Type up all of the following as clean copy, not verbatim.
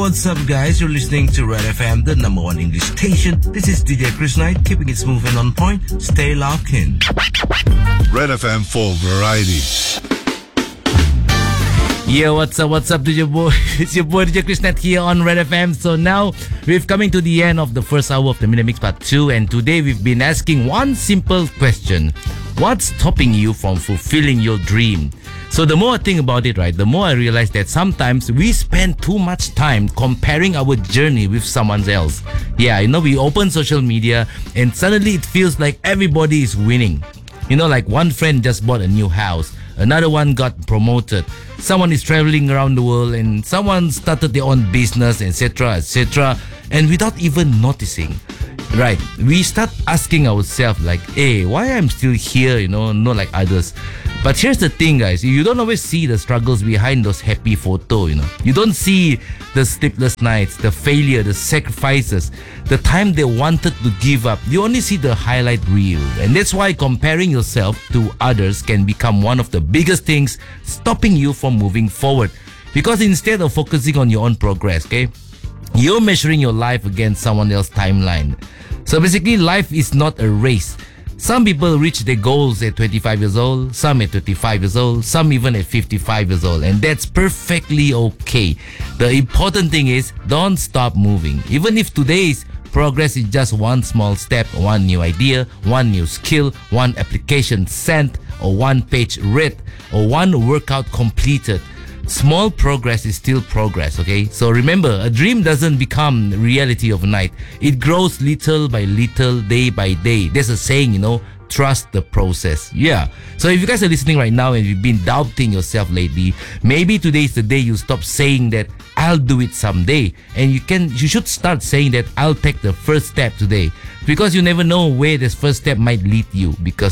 what's up, guys? You're listening to Red FM, the number one English station. This is DJ Chris Knight, keeping it smooth and on point. Stay locked in. Red FM for variety. Yeah, what's up, DJ boy? It's your boy DJ Chris Knight here on Red FM. So now we've coming to the end of the first hour of the Minute Mix Part 2, and today we've been asking one simple question: what's stopping you from fulfilling your dream? So the more I think about it, right, the more I realize that sometimes we spend too much time comparing our journey with someone else. Yeah, we open social media and suddenly it feels like everybody is winning. Like one friend just bought a new house, another one got promoted, someone is traveling around the world, and someone started their own business, etc., etc. And without even noticing, right, we start asking ourselves like, hey, why I'm still here, not like others. But here's the thing, guys, you don't always see the struggles behind those happy photos. You don't see the sleepless nights, the failure, the sacrifices, the time they wanted to give up. You only see the highlight reel. And that's why comparing yourself to others can become one of the biggest things stopping you from moving forward. Because instead of focusing on your own progress, okay, you're measuring your life against someone else's timeline. So basically, life is not a race. Some people reach their goals at 25 years old, some at 35 years old, some even at 55 years old. And that's perfectly okay. The important thing is, don't stop moving. Even if today's progress is just one small step, one new idea, one new skill, one application sent, or one page read, or one workout completed. Small progress is still progress, okay? So remember, a dream doesn't become reality overnight. It grows little by little, day by day. There's a saying, trust the process. Yeah. So if you guys are listening right now and you've been doubting yourself lately, maybe today is the day you stop saying that I'll do it someday, and you should start saying that I'll take the first step today, because you never know where this first step might lead you.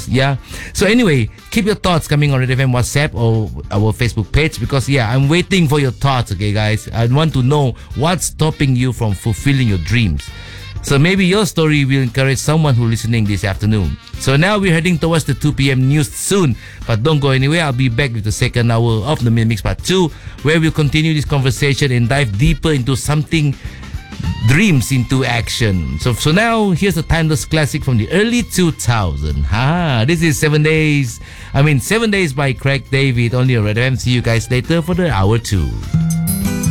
So anyway, keep your thoughts coming on Red FM WhatsApp or our Facebook page, because I'm waiting for your thoughts, okay, guys. I want to know what's stopping you from fulfilling your dreams. So maybe your story will encourage someone who's listening this afternoon. So now we're heading towards the 2 p.m. news soon. But don't go anywhere. I'll be back with the second hour of the Minute Mix Part 2, where we'll continue this conversation and dive deeper into something dreams into action. So now here's a timeless classic from the early 2000s. This is 7 Days by Craig David, only on Red FM. See you guys later for the hour 2.